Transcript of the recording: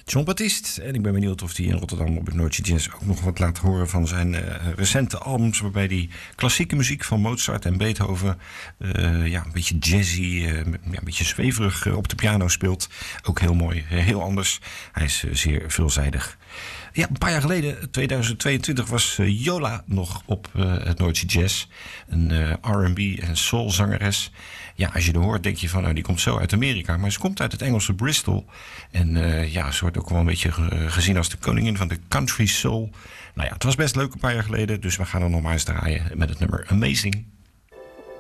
John Baptiste. En ik ben benieuwd of hij in Rotterdam op het Noordje Jazz ook nog wat laat horen van zijn recente albums. Waarbij hij klassieke muziek van Mozart en Beethoven een beetje jazzy, een beetje zweverig op de piano speelt. Ook heel mooi, heel anders. Hij is zeer veelzijdig. Ja, een paar jaar geleden, 2022, was Yola nog op het Noordje Jazz. Een R&B en soulzangeres. Ja, als je er hoort, denk je van, nou, die komt zo uit Amerika. Maar ze komt uit het Engelse Bristol. En ze wordt ook wel een beetje gezien als de koningin van de country soul. Nou ja, het was best leuk een paar jaar geleden. Dus we gaan er nog maar eens draaien met het nummer Amazing.